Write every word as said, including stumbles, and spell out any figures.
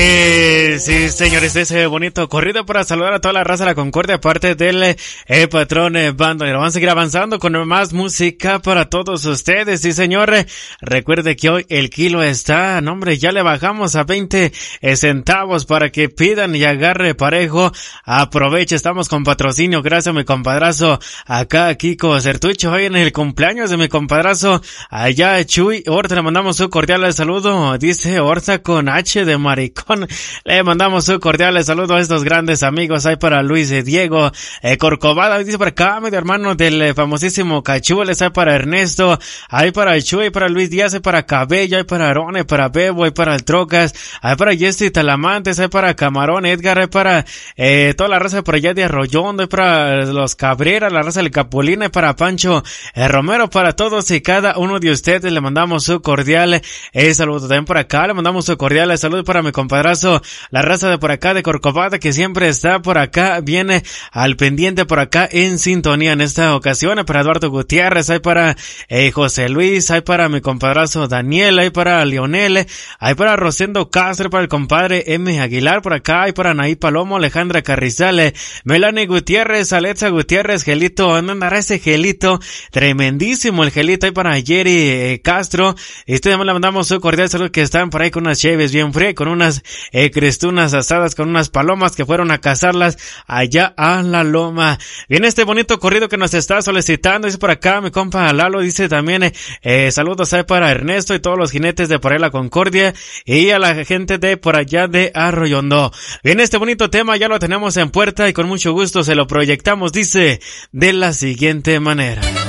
Eh, sí, señores, ese bonito corrido para saludar a toda la raza de la Concordia, aparte del eh, patrón eh, bandolero. Vamos a seguir avanzando con más música para todos ustedes. Sí, señor, eh, recuerde que hoy el kilo está, no hombre, ya le bajamos a veinte eh, centavos para que pidan y agarre parejo. Aproveche, estamos con patrocinio, gracias a mi compadrazo acá, Kiko Certucho, hoy en el cumpleaños de mi compadrazo allá, Chuy. Ahorita le mandamos un cordial saludo, dice Orza con H de maricón. Le mandamos un cordial saludo a estos grandes amigos. Hay para Luis Diego eh, Corcovada, dice para acá, mi hermano del eh, famosísimo Cachules. Hay para Ernesto, hay para Chuy, hay para Luis Díaz, hay para Cabello, hay para Arone, hay para Bebo, hay para el Trocas, hay para Jesse Talamantes, hay para Camarón, Edgar, hay para eh, toda la raza por allá de Arroyondo, hay para los Cabrera, la raza del Capulina, hay para Pancho eh, Romero, para todos y cada uno de ustedes le mandamos un cordial eh, saludo. También por acá le mandamos un cordial saludo para mi compadrazo, la raza de por acá de Corcovada, que siempre está por acá, viene al pendiente por acá en sintonía en esta ocasión. Hay para Eduardo Gutiérrez, hay para eh, José Luis, hay para mi compadrazo Daniel, hay para Lionel, hay para Rosendo Castro, para el compadre M. Aguilar por acá, hay para Anaí Palomo, Alejandra Carrizales, Melanie Gutiérrez, Alexa Gutiérrez, Gelito, ¿dónde andará ese Gelito? Tremendísimo el Gelito. Hay para Jerry eh, Castro, y este le mandamos un cordial saludo, que están por ahí con unas cheves bien frías, con unas eh, crestunas asadas, con unas palomas que fueron a cazarlas allá a la loma. Viene este bonito corrido que nos está solicitando, dice por acá mi compa Lalo, dice también eh, eh, saludos ahí para Ernesto y todos los jinetes de por ahí la Concordia y a la gente de por allá de Arroyondo. Viene este bonito tema, ya lo tenemos en puerta y con mucho gusto se lo proyectamos, dice de la siguiente manera.